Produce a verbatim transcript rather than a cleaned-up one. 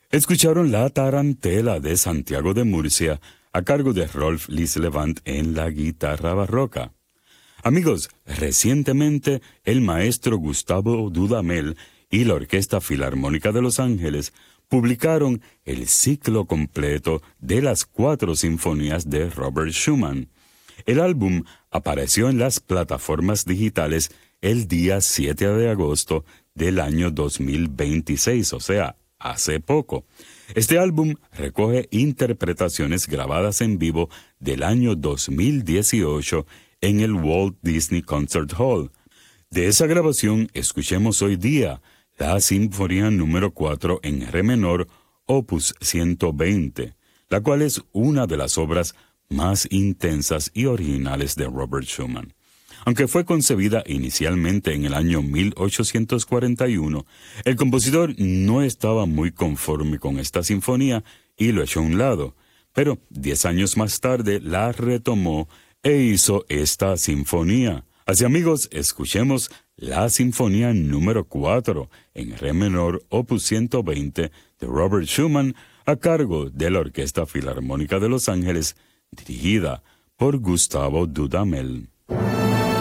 Escucharon La Tarantela de Santiago de Murcia a cargo de Rolf Lislevant en la guitarra barroca. Amigos, recientemente el maestro Gustavo Dudamel y la Orquesta Filarmónica de Los Ángeles publicaron el ciclo completo de las cuatro sinfonías de Robert Schumann. El álbum apareció en las plataformas digitales el día siete de agosto del año dos mil veintiséis, o sea, hace poco. Este álbum recoge interpretaciones grabadas en vivo del año dos mil dieciocho en el Walt Disney Concert Hall. De esa grabación escuchemos hoy día la Sinfonía número cuatro en Re menor, opus ciento veinte, la cual es una de las obras más intensas y originales de Robert Schumann. Aunque fue concebida inicialmente en el año mil ochocientos cuarenta y uno, el compositor no estaba muy conforme con esta sinfonía y lo echó a un lado, pero diez años más tarde la retomó e hizo esta sinfonía. Así, amigos, escuchemos la Sinfonía número cuatro en Re menor, opus ciento veinte de Robert Schumann a cargo de la Orquesta Filarmónica de Los Ángeles, dirigida por Gustavo Dudamel.